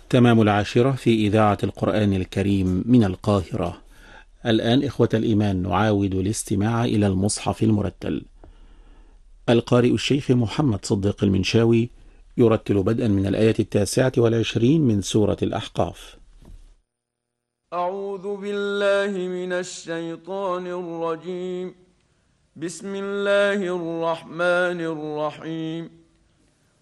تمام 10 في إذاعة القرآن الكريم من القاهرة. الآن إخوة الإيمان نعاود الاستماع إلى المصحف المرتل. القارئ الشيخ محمد صديق المنشاوي يرتل بدءا من الآية 29 من سورة الأحقاف. أعوذ بالله من الشيطان الرجيم. بسم الله الرحمن الرحيم.